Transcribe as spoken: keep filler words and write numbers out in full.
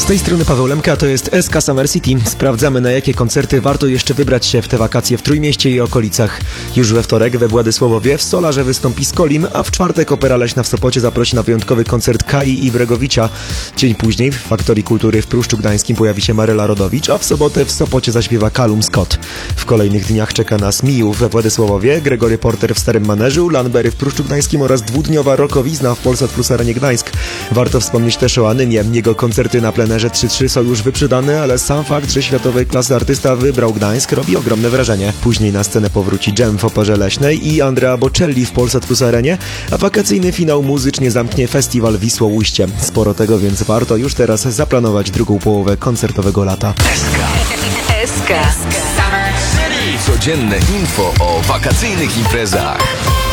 Z tej strony Paweł Lemka, to jest S K Summer City. Sprawdzamy, na jakie koncerty warto jeszcze wybrać się w te wakacje w Trójmieście i okolicach. Już we wtorek we Władysławowie w Solarze wystąpi Skolim, a w czwartek Opera Leśna w Sopocie zaprosi na wyjątkowy koncert Kai Iwregowicza. Dzień później w Faktorii Kultury w Pruszczu Gdańskim pojawi się Maryla Rodowicz, a w sobotę w Sopocie zaśpiewa Callum Scott. W kolejnych dniach czeka nas Mijów we Władysławowie, Gregory Porter w Starym Maneżu, Lanbery w Pruszczu Gdańskim oraz dwudniowa rockowizna w Polsat Plus Arenie Gdańsk. Warto wspomnieć też o Anynie. Jego koncerty na plenerze trzy trzy są już wyprzedane, ale sam fakt, że światowej klasy artysta wybrał Gdańsk, robi ogromne wrażenie. Później na scenę powróci Dżem w Operze Leśnej i Andrea Bocelli w Polsat Plus Arenie, a wakacyjny finał muzycznie zamknie festiwal Wisłoujście. Sporo tego, więc warto już teraz zaplanować drugą połowę koncertowego lata. S K. S K. Summer City. Codzienne info o wakacyjnych imprezach.